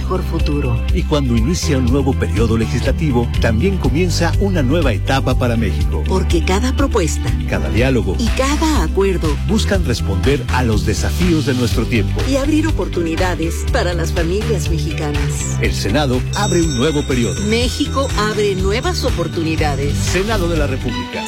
mejor futuro. Y cuando inicia un nuevo periodo legislativo, también comienza una nueva etapa para México. Porque cada propuesta, cada diálogo y cada acuerdo buscan responder a los desafíos de nuestro tiempo y abrir oportunidades para las familias mexicanas. El Senado abre un nuevo periodo. México abre nuevas oportunidades. Senado de la República.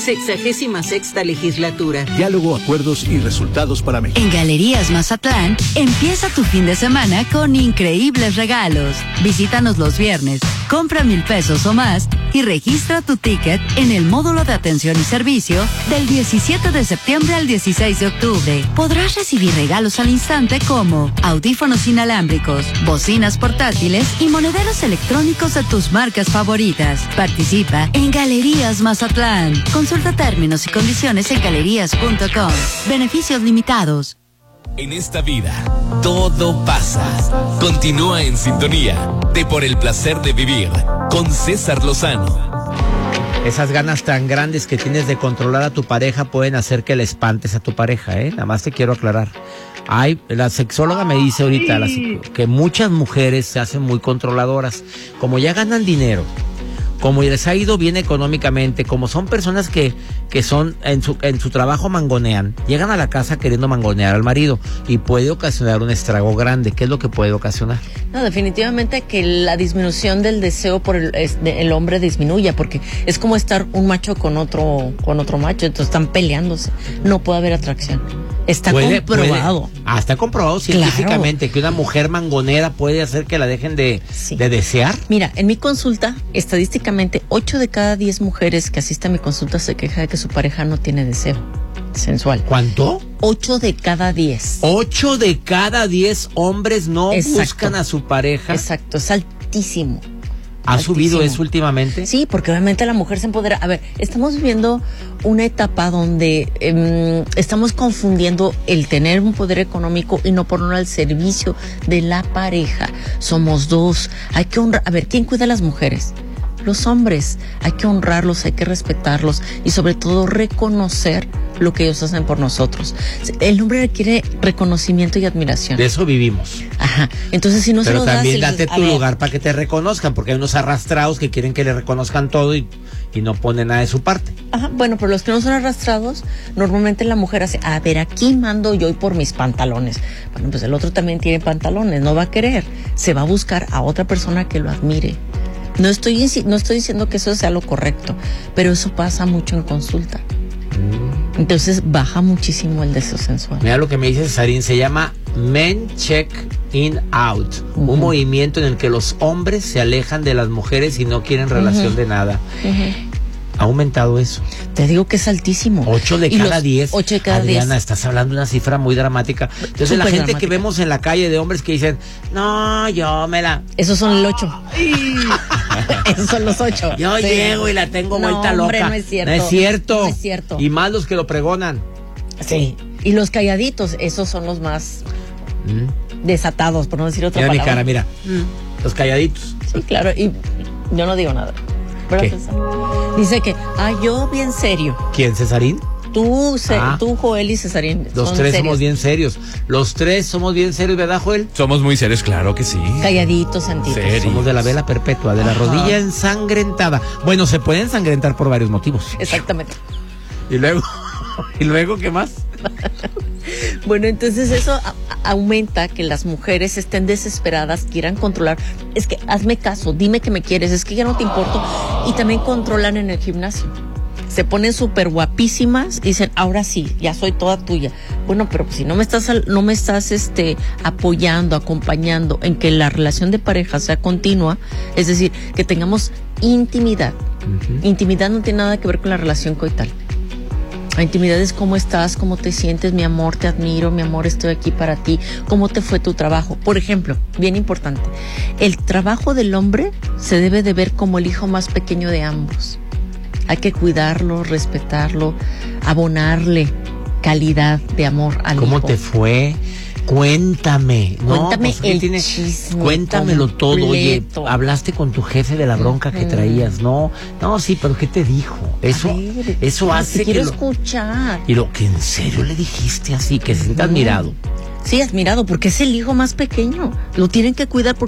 66ª legislatura. Diálogo, acuerdos y resultados para México. En Galerías Mazatlán, empieza tu fin de semana con increíbles regalos. Visítanos los viernes, compra 1,000 pesos o más y registra tu ticket en el módulo de atención y servicio del 17 de septiembre al 16 de octubre. Podrás recibir regalos al instante como audífonos inalámbricos, bocinas portátiles y monederos electrónicos de tus marcas favoritas. Participa en Galerías Mazatlán. Consulta términos y condiciones en galerías.com. Beneficios limitados. En esta vida, todo pasa. Continúa en sintonía de Por el Placer de Vivir con César Lozano. Esas ganas tan grandes que tienes de controlar a tu pareja pueden hacer que le espantes a tu pareja, Nada más te quiero aclarar. La sexóloga me dice ahorita que muchas mujeres se hacen muy controladoras. Como ya ganan dinero, como les ha ido bien económicamente, como son personas que son en su trabajo mangonean, llegan a la casa queriendo mangonear al marido y puede ocasionar un estrago grande. ¿Qué es lo que puede ocasionar? No, definitivamente que la disminución del deseo por el hombre disminuya, porque es como estar un macho con otro macho, entonces están peleándose, no puede haber atracción. Está comprobado. Está comprobado científicamente, claro, que una mujer mangonera puede hacer que la dejen de desear. Mira, en mi consulta, estadísticamente, 8 de cada 10 mujeres que asisten a mi consulta se queja de que su pareja no tiene deseo sensual. ¿Cuánto? 8 de cada 10. 8 de cada 10 hombres no buscan a su pareja. Exacto, es altísimo. ¿Ha subido eso últimamente? Sí, porque obviamente la mujer se empodera. A ver, estamos viviendo una etapa donde estamos confundiendo el tener un poder económico y no ponerlo al servicio de la pareja. Somos dos. Hay que honrar. A ver, ¿quién cuida a las mujeres? Los hombres. Hay que honrarlos, hay que respetarlos y sobre todo reconocer lo que ellos hacen por nosotros. El hombre requiere reconocimiento y admiración. De eso vivimos. Ajá. Entonces, si no se lo das... Pero también date tu lugar para que te reconozcan, porque hay unos arrastrados que quieren que le reconozcan todo y no ponen nada de su parte. Ajá, bueno, pero los que no son arrastrados, normalmente la mujer hace, a ver, aquí mando yo y por mis pantalones. Bueno, pues el otro también tiene pantalones, no va a querer. Se va a buscar a otra persona que lo admire. No estoy diciendo que eso sea lo correcto, pero eso pasa mucho en consulta. Entonces baja muchísimo el deseo sensual. Mira lo que me dice Cesarín, se llama Men Check In Out, un movimiento en el que los hombres se alejan de las mujeres y no quieren relación de nada. ¿Ha aumentado eso? Te digo que es altísimo. 8 de cada 10. 8 de cada 10. Adriana, estás hablando de una cifra muy dramática. Entonces la gente que vemos en la calle de hombres que dicen, no, yo me la... Esos son el 8. Esos son los 8. Yo llego y la tengo vuelta loca. Hombre, no es cierto. No es cierto. No es cierto. Y más los que lo pregonan. Sí. Y los calladitos, esos son los más desatados, por no decir otra palabra. Mira mi cara, mira. Los calladitos. Sí, claro. Y yo no digo nada. ¿Qué? Dice que, yo bien serio. ¿Quién, Cesarín? Tú, Joel y Cesarín. Los tres somos bien serios. Los tres somos bien serios, ¿verdad, Joel? Somos muy serios, claro que sí. Calladitos, santitos. Somos de la vela perpetua, de la rodilla ensangrentada. Bueno, se puede ensangrentar por varios motivos. Exactamente. ¿Y luego qué más? Bueno, entonces eso aumenta que las mujeres estén desesperadas, quieran controlar. Es que hazme caso, dime que me quieres, es que ya no te importo. Y también controlan en el gimnasio. Se ponen súper guapísimas y dicen, ahora sí, ya soy toda tuya. Bueno, pero si no me estás apoyando, acompañando en que la relación de pareja sea continua, es decir, que tengamos intimidad. Intimidad no tiene nada que ver con la relación coital. La intimidad es cómo estás, cómo te sientes, mi amor, te admiro, mi amor, estoy aquí para ti, cómo te fue tu trabajo. Por ejemplo, bien importante, el trabajo del hombre se debe de ver como el hijo más pequeño de ambos. Hay que cuidarlo, respetarlo, abonarle calidad de amor al hijo. ¿Cómo te fue? Cuéntame. Cuéntame el chisme. Cuéntamelo todo. Oye, hablaste con tu jefe de la bronca que traías. No, sí, pero ¿qué te dijo? Eso hace que quiero escuchar. Y lo que en serio le dijiste así, que se sienta admirado. Sí, admirado, porque es el hijo más pequeño. Lo tienen que cuidar porque